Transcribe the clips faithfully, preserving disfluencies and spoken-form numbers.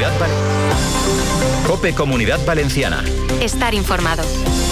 Comunidad Val- COPE Comunidad Valenciana. Estar informado.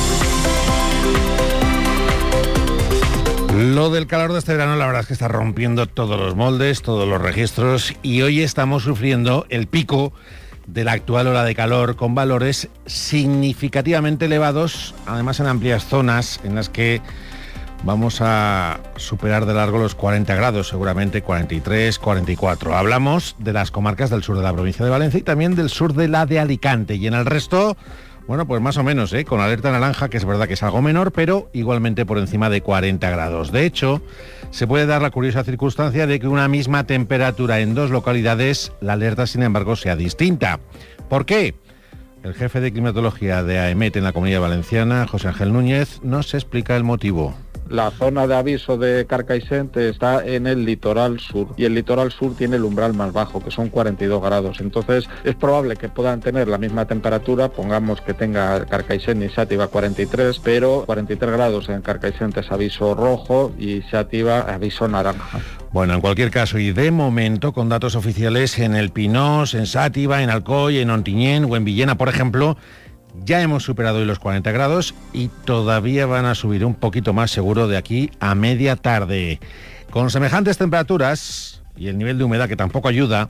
Lo del calor de este verano, la verdad es que está rompiendo todos los moldes, todos los registros, y hoy estamos sufriendo el pico de la actual ola de calor con valores significativamente elevados, además en amplias zonas en las que vamos a superar de largo los cuarenta grados, seguramente cuarenta y tres, cuarenta y cuatro. Hablamos de las comarcas del sur de la provincia de Valencia y también del sur de la de Alicante, y en el resto, bueno, pues más o menos, ¿eh? Con alerta naranja, que es verdad que es algo menor, pero igualmente por encima de cuarenta grados. De hecho, se puede dar la curiosa circunstancia de que una misma temperatura en dos localidades, la alerta, sin embargo, sea distinta. ¿Por qué? El jefe de climatología de AEMET en la Comunidad Valenciana, José Ángel Núñez, nos explica el motivo. La zona de aviso de Carcaixent está en el litoral sur y el litoral sur tiene el umbral más bajo, que son cuarenta y dos grados. Entonces es probable que puedan tener la misma temperatura, pongamos que tenga Carcaixent y Xàtiva cuarenta y tres, pero cuarenta y tres grados en Carcaixent es aviso rojo y Xàtiva aviso naranja. Bueno, en cualquier caso, y de momento, con datos oficiales en el Pinós, en Xàtiva, en Alcoy, en Ontinyent o en Villena, por ejemplo, ya hemos superado hoy los cuarenta grados y todavía van a subir un poquito más seguro de aquí a media tarde. Con semejantes temperaturas y el nivel de humedad que tampoco ayuda,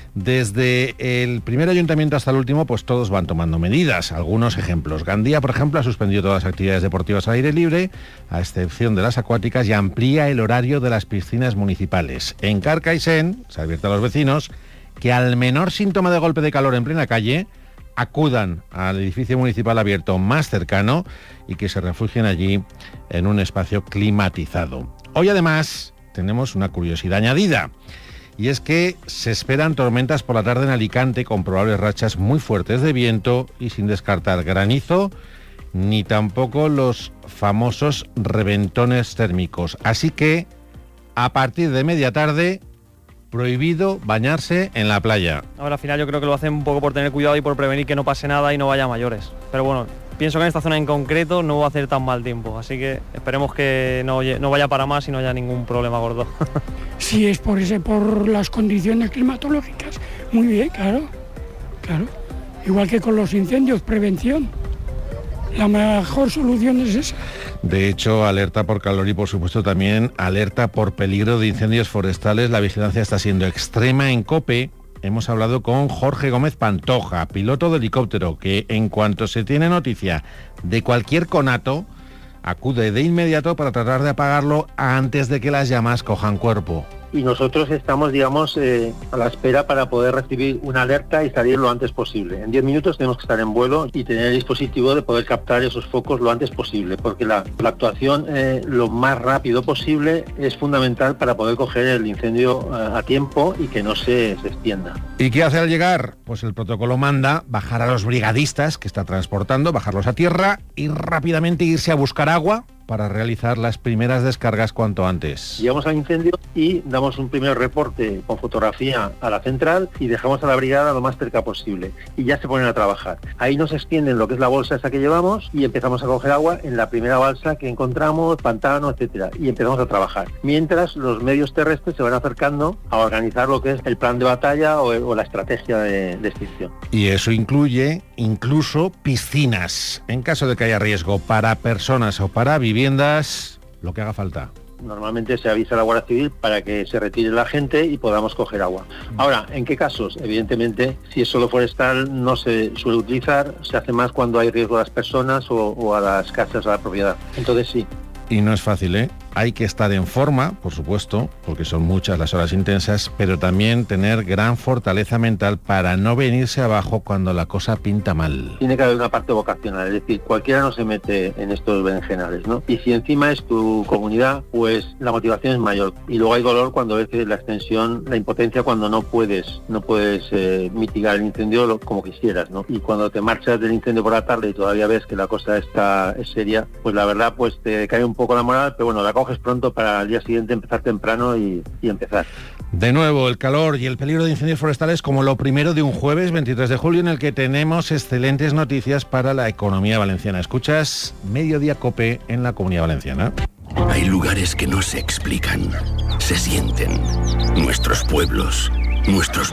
desde el primer ayuntamiento hasta el último, pues todos van tomando medidas. Algunos ejemplos. Gandía, por ejemplo, ha suspendido todas las actividades deportivas al aire libre, a excepción de las acuáticas, y amplía el horario de las piscinas municipales. En Carcaixent se advierte a los vecinos que al menor síntoma de golpe de calor en plena calle, acudan al edificio municipal abierto más cercano y que se refugien allí en un espacio climatizado. Hoy además tenemos una curiosidad añadida, y es que se esperan tormentas por la tarde en Alicante con probables rachas muy fuertes de viento y sin descartar granizo ni tampoco los famosos reventones térmicos. Así que a partir de media tarde, prohibido bañarse en la playa. Ahora al final yo creo que lo hacen un poco por tener cuidado y por prevenir que no pase nada y no vaya a mayores. Pero bueno, pienso que en esta zona en concreto no va a hacer tan mal tiempo, así que esperemos que no, no vaya para más y no haya ningún problema gordo. Si es por ese, por las condiciones climatológicas, muy bien, claro, claro. Igual que con los incendios, prevención. La mejor solución es esa. De hecho, alerta por calor y por supuesto también alerta por peligro de incendios forestales. La vigilancia está siendo extrema en COPE. Hemos hablado con Jorge Gómez Pantoja, piloto de helicóptero, que en cuanto se tiene noticia de cualquier conato, acude de inmediato para tratar de apagarlo antes de que las llamas cojan cuerpo. Y nosotros estamos, digamos, eh, a la espera para poder recibir una alerta y salir lo antes posible. En diez minutos tenemos que estar en vuelo y tener el dispositivo de poder captar esos focos lo antes posible, porque la, la actuación eh, lo más rápido posible es fundamental para poder coger el incendio eh, a tiempo y que no se, se extienda. ¿Y qué hace al llegar? Pues el protocolo manda bajar a los brigadistas que está transportando, bajarlos a tierra y rápidamente irse a buscar agua para realizar las primeras descargas cuanto antes. Llegamos al incendio y damos un primer reporte con fotografía a la central y dejamos a la brigada lo más cerca posible y ya se ponen a trabajar. Ahí nos extienden lo que es la bolsa esa que llevamos y empezamos a coger agua en la primera balsa que encontramos, pantano, etcétera, y empezamos a trabajar. Mientras los medios terrestres se van acercando a organizar lo que es el plan de batalla o, o la estrategia de, de extinción. Y eso incluye incluso piscinas, en caso de que haya riesgo para personas o para viviendas, lo que haga falta. Normalmente se avisa a la Guardia Civil para que se retire la gente y podamos coger agua. Ahora, ¿en qué casos? Evidentemente, si es solo forestal no se suele utilizar, se hace más cuando hay riesgo a las personas o, o a las casas, a la propiedad. Entonces sí. Y no es fácil, ¿eh? Hay que estar en forma, por supuesto, porque son muchas las horas intensas, pero también tener gran fortaleza mental para no venirse abajo cuando la cosa pinta mal. Tiene que haber una parte vocacional, es decir, cualquiera no se mete en estos berenjenales, ¿no? Y si encima es tu comunidad, pues la motivación es mayor. Y luego hay dolor cuando ves que la extensión, la impotencia cuando no puedes, no puedes eh, mitigar el incendio lo, como quisieras, ¿no? Y cuando te marchas del incendio por la tarde y todavía ves que la cosa está es seria, pues la verdad pues te cae un poco la moral, pero bueno, la coges pronto para al día siguiente empezar temprano y, y empezar. De nuevo, el calor y el peligro de incendios forestales como lo primero de un jueves veintitrés de julio en el que tenemos excelentes noticias para la economía valenciana. Escuchas Mediodía COPE en la Comunidad Valenciana. Hay lugares que no se explican, se sienten. Nuestros pueblos, nuestros